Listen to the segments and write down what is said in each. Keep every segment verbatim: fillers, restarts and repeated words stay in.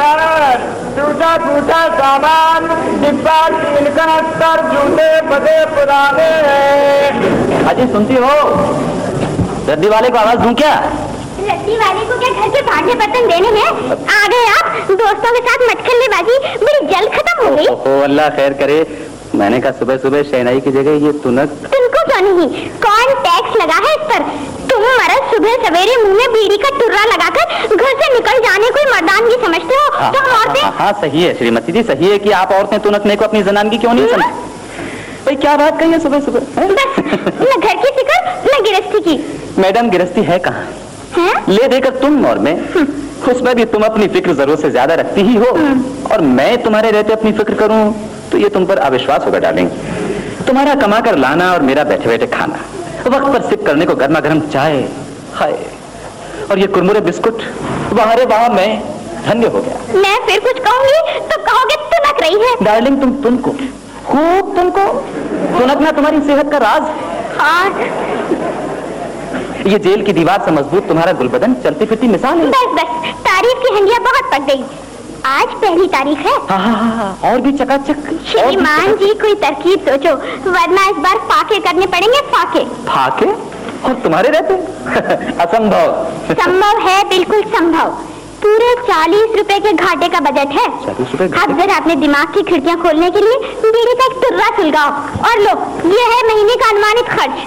पैर, टूटा फूटा सामान, डिब्बा टीन का अस्तर, जूते पते पुराने हैं। अजी सुनती हो? रद्दी वाले को आवाज दूं क्या? रद्दी वाले को क्या घर के भांडे बर्तन देने हैं? आ गए आप? दोस्तों के साथ मटखल्लेबाजी मेरी जल खत्म हो गई। ओ अल्लाह खैर करे। मैंने कहा सुबह सुबह शहनाई की जगह ये तुनक। तुमको क्यों नहीं? कौन टैक्स लगा है इस पर? तुम मर्द सुबह सवेरे मुंह में बीड़ी का टुर्रा लगाकर घर से निकल जाने कोई मर्दानगी समझते हो? हाँ, तुम औरतें? हाँ, हाँ सही है श्रीमती जी, सही है कि आप औरतें तुनकने को अपनी जनानगी क्यों नहीं समझ। भाई क्या बात कही है सुबह सुबह? बस न घर की फिक्र न गिरस्ती की। मैडम गिरस्ती है कहाँ? है? ले देकर तुम और मैं, उसमें भी तुम अपनी फिक्र जरूरत से ज्यादा रखती ही हो, और मैं तुम्हारे रहते अपनी फिक्र करूं तो ये तुम पर अविश्वास होगा डार्लिंग। तुम्हारा कमा कर लाना और मेरा बैठे बैठे खाना, वक्त पर सिप करने को गर्मा गर्म चाय, हाय, और ये कुरमुरे बिस्कुट, वहां रे वहां मैं धन्य हो गया। मैं फिर कुछ कहूंगी तो कहोगे तुनक रही है। डार्लिंग तुम तुमको खूब तुमको तुनकना तुम्हारी सेहत का राज। हाँ ये जेल की दीवार से मजबूत तुम्हारा गुलबदन चलती फिरती मिसाल है। बस बस तारीफ की हंडिया बहुत पक गई। आज पहली तारीख है। हाँ हाँ हाँ, और भी चकाचक। श्रीमान जी कोई तरकीब सोचो, वरना इस बार फाके करने पड़ेंगे। फाके फाके? और तुम्हारे रहते? असंभव। संभव है, बिल्कुल संभव। पूरे चालीस रुपए के घाटे का बजट है। चालीस रुपए? अब जरा अपने दिमाग की खिड़कियां खोलने के लिए बीड़ी का एक टुर्रा सुलगाओ और लो, ये है महीने का अनुमानित खर्च।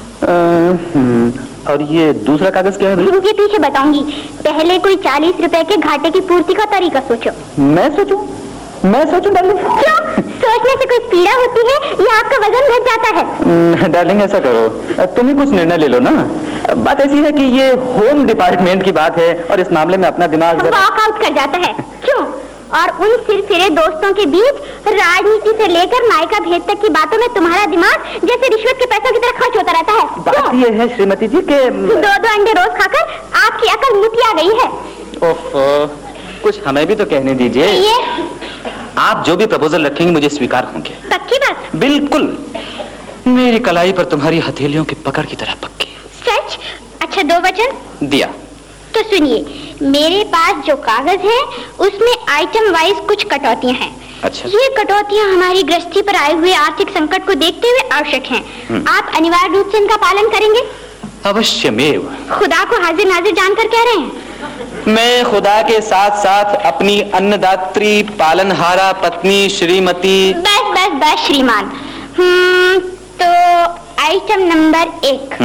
और ये दूसरा कागज क्या है? इनके पीछे बताऊंगी। पहले कोई चालीस रुपए के घाटे की पूर्ति का तरीका सोचो। मैं सोचूं? मैं सोचूं डार्लिंग? क्यों? सोचने से कोई पीड़ा होती है या आपका वजन घट जाता है? डार्लिंग ऐसा करो, तुम ही कुछ निर्णय ले लो ना। बात ऐसी है कि ये होम डिपार्टमेंट की बात है और इस मामले में अपना दिमाग वॉकआउट कर जाता है। क्यों? और उन सिरफिरे दोस्तों के बीच राजनीति से लेकर मायका भेद तक की बातों में तुम्हारा दिमाग जैसे रिश्वत के पैसों की तरह खर्च होता रहता है। बात ये है श्रीमती जी के दो दो अंडे रोज खाकर आपकी अकल मुतिया गई है। ओफो, कुछ हमें भी तो कहने दीजिए। ये आप जो भी प्रपोजल रखेंगे मुझे स्वीकार होंगे। पक्की बात? बिल्कुल, मेरी कलाई पर तुम्हारी हथेलियों की पकड़ की तरह पक्की। सच? अच्छा दो वचन दिया तो सुनिए, मेरे पास जो कागज है उसमें आइटम वाइज कुछ कटौतियां हैं। अच्छा। ये कटौतियां हमारी गृहस्थी पर आए हुए आर्थिक संकट को देखते हुए आवश्यक हैं। आप अनिवार्य रूप से इनका पालन करेंगे? अवश्यमेव। खुदा को हाजिर नाजिर जानकर कह रहे हैं? मैं खुदा के साथ साथ अपनी अन्नदात्री पालनहारा पत्नी श्रीमती। बस बस बस श्रीमान। हम्म तो आइटम नंबर एक,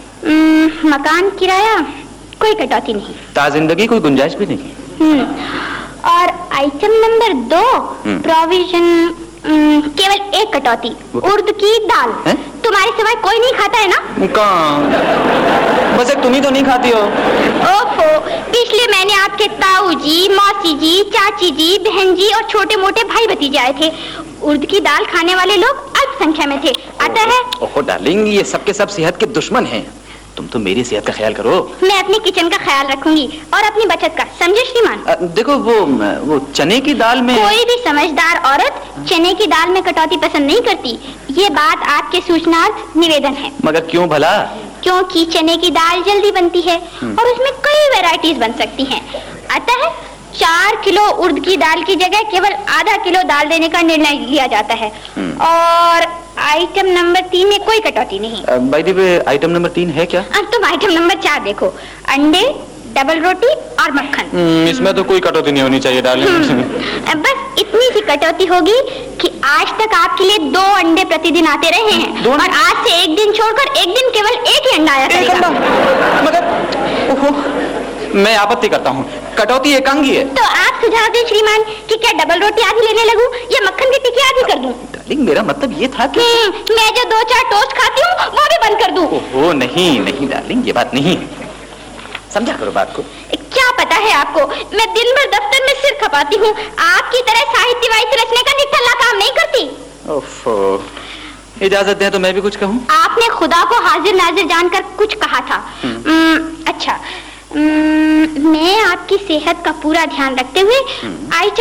मकान किराया कोई कटौती नहीं, ताजिंदगी कोई गुंजाइश भी नहीं। हम्म और आइटम नंबर दो, प्रोविजन केवल एक कटौती, उर्द की दाल। है? तुम्हारे सिवाय कोई नहीं खाता है ना? कौन? बस एक तुम ही तो नहीं खाती हो। ओफो, पिछले महीने आपके ताऊ जी, मौसी जी, चाची जी, बहन जी और छोटे मोटे भाई भतीजे आए थे। उर्द की दाल खाने वाले लोग अल्प संख्या में थे। अतः ओहो डार्लिंग, ये सब के सब सेहत के दुश्मन हैं। तुम तो मेरी सेहत का ख्याल करो। मैं अपने किचन का ख्याल रखूंगी और अपनी बचत का, समझे श्रीमान? आ, देखो वो वो चने की दाल में। कोई भी समझदार औरत चने की दाल में कटौती पसंद नहीं करती। ये बात आपके सूचनार्थ निवेदन है। मगर क्यों भला? क्योंकि चने की दाल जल्दी बनती है और उसमें कई वैरायटीज बन सकती हैं। अतः चार किलो उर्द की दाल की जगह केवल आधा किलो दाल देने का निर्णय लिया जाता है। और आइटम नंबर तीन में कोई कटौती नहीं। By the way item number तीन है क्या? अब तुम आइटम नंबर चार देखो, अंडे, डबल रोटी और मक्खन। इसमें तो कोई कटौती नहीं होनी चाहिए डार्लिंग। बस इतनी सी कटौती होगी कि आज तक आपके लिए दो अंडे प्रतिदिन आते रहे हैं और आज से एक दिन छोड़कर एक दिन केवल एक ही अंडा आया करेगा। मगर ओहो, मैं आपत्ति करता हूँ, कटौती एकांगी है। तो आप सुझाव दें श्रीमान कि क्या डबल रोटी आधी लेने लगूं या मक्खन की टिक्की आधी कर दूं? डार्लिंग मेरा मतलब ये था कि मैं जो दो चार टोस्ट खाती हूँ वो भी बंद कर दूं। ओहो नहीं नहीं डार्लिंग, ये बात नहीं, समझा करो बात को। क्या पता है आपको, मैं दिन भर दफ्तर में सिर खपाती हूँ, आपकी तरह साहित्यवाई से रचने का निठल्ला काम नहीं करती। ओफो, इजाजत दें तो मैं भी कुछ कहूँ? आपने खुदा को हाजिर नाजिर जानकर कुछ कहा था। अच्छा, मैं आपकी सेहत का पूरा ध्यान रखते हुए आइटम